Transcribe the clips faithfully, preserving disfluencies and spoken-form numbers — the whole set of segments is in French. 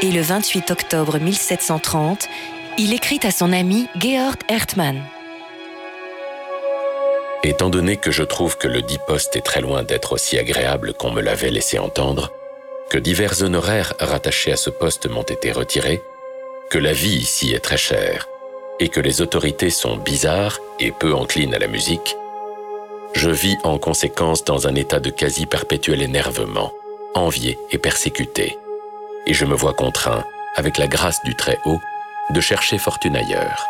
Et le vingt-huit octobre mille sept cent trente, il écrit à son ami Georg Erdmann. Étant donné que je trouve que le dit poste est très loin d'être aussi agréable qu'on me l'avait laissé entendre, que divers honoraires rattachés à ce poste m'ont été retirés, que la vie ici est très chère et que les autorités sont bizarres et peu enclines à la musique, je vis en conséquence dans un état de quasi-perpétuel énervement, envié et persécuté, et je me vois contraint, avec la grâce du Très-Haut, de chercher fortune ailleurs.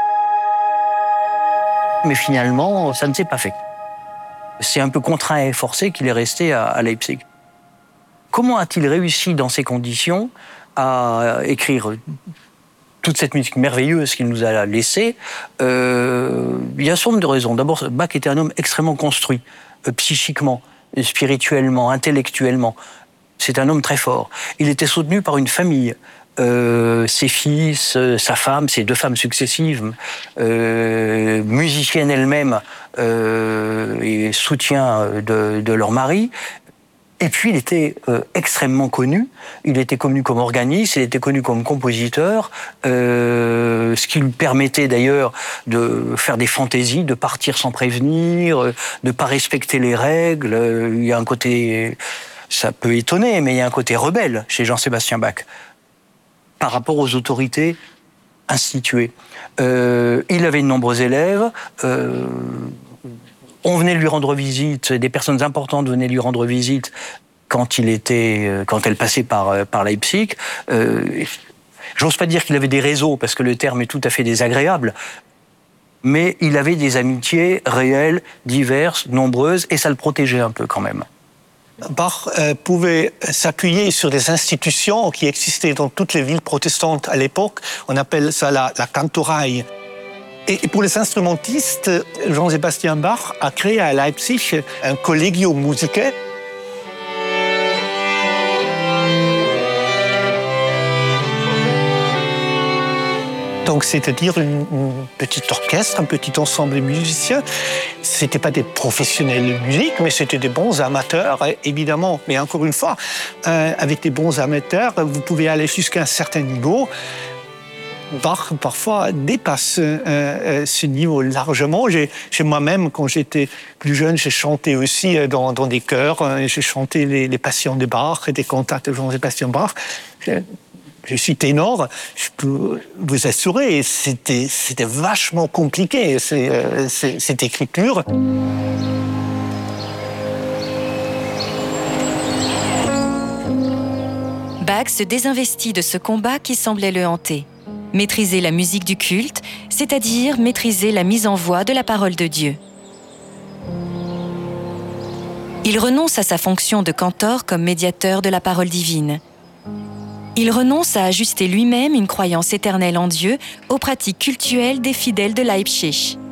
Mais finalement, ça ne s'est pas fait. C'est un peu contraint et forcé qu'il est resté à, à Leipzig. Comment a-t-il réussi dans ces conditions à écrire toute cette musique merveilleuse qu'il nous a laissée? euh, Il y a un certain nombre de raisons. D'abord, Bach était un homme extrêmement construit, euh, psychiquement, spirituellement, intellectuellement. C'est un homme très fort. Il était soutenu par une famille. Euh, ses fils, euh, sa femme, ses deux femmes successives, euh, musiciennes elles-mêmes euh, et soutien de, de leur mari. Et puis il était euh, extrêmement connu. Il était connu comme organiste, il était connu comme compositeur, euh, ce qui lui permettait d'ailleurs de faire des fantaisies, de partir sans prévenir, de ne pas respecter les règles. Il y a un côté, ça peut étonner, mais il y a un côté rebelle chez Jean-Sébastien Bach par rapport aux autorités instituées. Euh, il avait de nombreux élèves. Euh, on venait lui rendre visite, des personnes importantes venaient lui rendre visite quand il était, quand elle passait par, par Leipzig. Euh, j'ose pas dire qu'il avait des réseaux, parce que le terme est tout à fait désagréable, mais il avait des amitiés réelles, diverses, nombreuses, et ça le protégeait un peu quand même. Bach euh, pouvait s'appuyer sur des institutions qui existaient dans toutes les villes protestantes à l'époque. On appelle ça la, la Kantorei. Et, et pour les instrumentistes, Jean-Sébastien Bach a créé à Leipzig un Collegio Musicae. Donc, c'est-à-dire une, une petite orchestre, un petit ensemble de musiciens. C'était pas des professionnels de musique, mais c'était des bons amateurs, évidemment. Mais encore une fois, euh, avec des bons amateurs, vous pouvez aller jusqu'à un certain niveau. Bach, parfois, dépasse euh, euh, ce niveau largement. J'ai, j'ai moi-même, quand j'étais plus jeune, j'ai chanté aussi dans, dans des chœurs. J'ai chanté les, les passions de Bach, des cantates de Jean-Sébastien Bach. J'ai, Je suis ténor, je peux vous assurer, c'était, c'était vachement compliqué, c'est, euh, c'est, cette écriture. Bach se désinvestit de ce combat qui semblait le hanter. Maîtriser la musique du culte, c'est-à-dire maîtriser la mise en voix de la parole de Dieu. Il renonce à sa fonction de cantor comme médiateur de la parole divine. Il renonce à ajuster lui-même une croyance éternelle en Dieu aux pratiques cultuelles des fidèles de Leipzig.